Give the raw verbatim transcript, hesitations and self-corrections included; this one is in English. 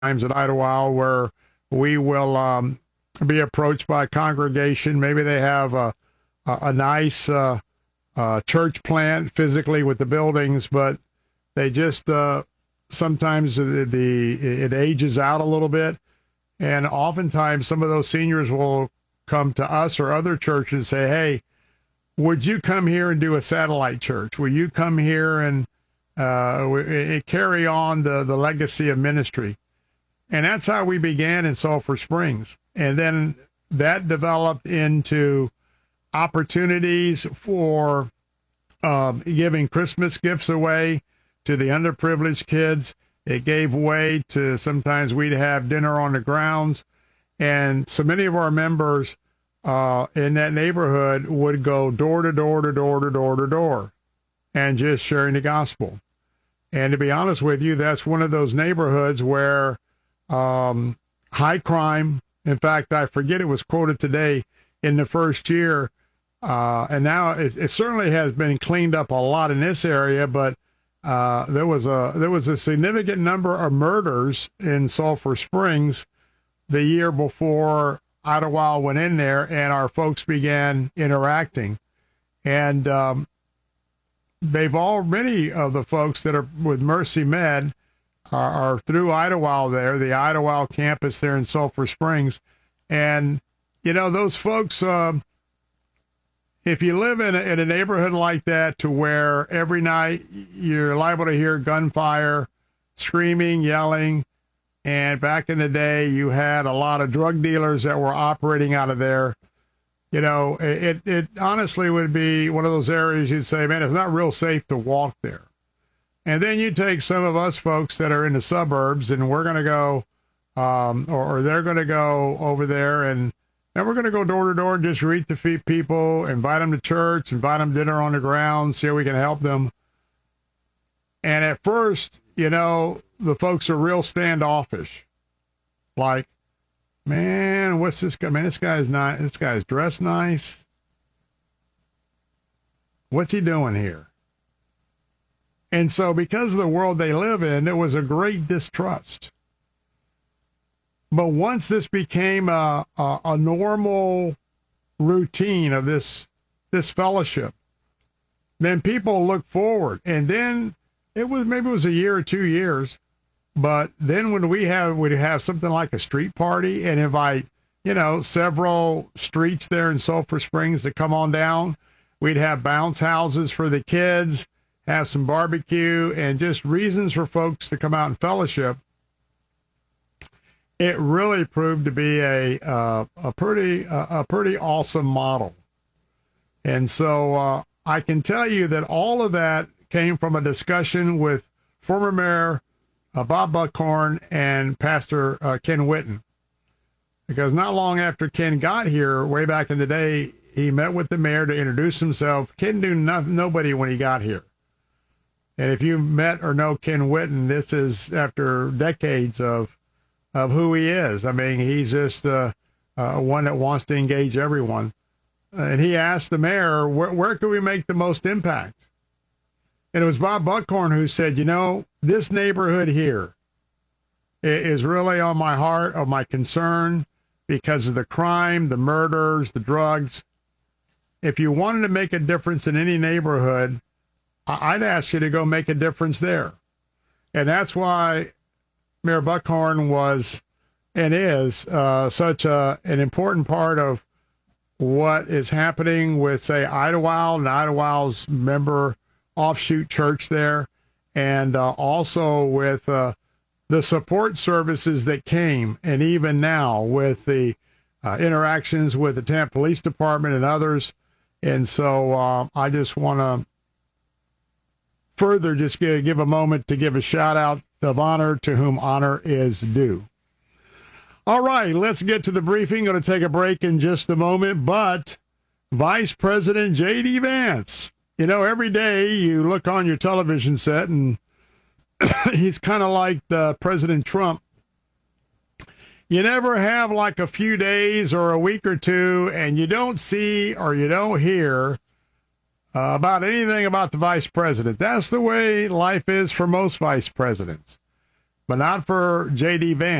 times at Idlewild where we will um, be approached by a congregation. Maybe they have a, a, a nice uh, uh, church plant physically with the buildings, but they just uh, sometimes the, the it ages out a little bit. And oftentimes some of those seniors will come to us or other churches and say, hey, would you come here and do a satellite church? Will you come here and uh, carry on the, the legacy of ministry? And that's how we began in Sulphur Springs. And then that developed into opportunities for um, giving Christmas gifts away to the underprivileged kids. It gave way to sometimes we'd have dinner on the grounds. And so many of our members uh, in that neighborhood would go door to door to door to door to door and just sharing the gospel. And to be honest with you, that's one of those neighborhoods where um, high crime, in fact, I forget it was quoted today in the first year, uh, and now it, it certainly has been cleaned up a lot in this area, but uh, there was a there was a significant number of murders in Sulphur Springs the year before Idlewild went in there and our folks began interacting. And um, they've all, many of the folks that are with Mercy Med are, are through Idlewild there, the Idlewild campus there in Sulphur Springs. And, you know, those folks, um, if you live in a, in a neighborhood like that to where every night you're liable to hear gunfire, screaming, yelling, and back in the day you had a lot of drug dealers that were operating out of there, you know, it, it honestly would be one of those areas you'd say, man, it's not real safe to walk there. And then you take some of us folks that are in the suburbs and we're going to go, um, or, or they're going to go over there and And we're going to go door to door and just greet the feet people, invite them to church, invite them to dinner on the ground, see how we can help them. And at first, you know, the folks are real standoffish. Like, man, what's this guy? Man, this guy's not, this guy's dressed nice. What's he doing here? And so because of the world they live in, there was a great distrust. But once this became a, a, a normal routine of this this fellowship, then people look forward. And then it was maybe it was a year or two years, but then when we have would have something like a street party and invite, you know, several streets there in Sulphur Springs to come on down, we'd have bounce houses for the kids, have some barbecue, and just reasons for folks to come out and fellowship. It really proved to be a uh, a pretty uh, a pretty awesome model, and so uh, I can tell you that all of that came from a discussion with former Mayor uh, Bob Buckhorn and Pastor uh, Ken Whitten, because not long after Ken got here, way back in the day, he met with the mayor to introduce himself. Ken knew no, nobody when he got here, and if you met or know Ken Whitten, this is after decades of of who he is. I mean, he's just uh, uh, one that wants to engage everyone. Uh, and he asked the mayor, where, where can we make the most impact? And it was Bob Buckhorn who said, you know, this neighborhood here is really on my heart, of my concern, because of the crime, the murders, the drugs. If you wanted to make a difference in any neighborhood, I'd ask you to go make a difference there. And that's why Mayor Buckhorn was and is uh, such a, an important part of what is happening with, say, Idlewild and Idlewild's member offshoot church there, and uh, also with uh, the support services that came, and even now with the uh, interactions with the Tampa Police Department and others. And so uh, I just want to further just give, give a moment to give a shout out of honor to whom honor is due. All right, let's get to the briefing. Going to take a break in just a moment, but Vice President J D. Vance, you know, every day you look on your television set and he's kind of like the President Trump. You never have like a few days or a week or two and you don't see or you don't hear Uh, about anything about the vice president. That's the way life is for most vice presidents. but not for J D Vance.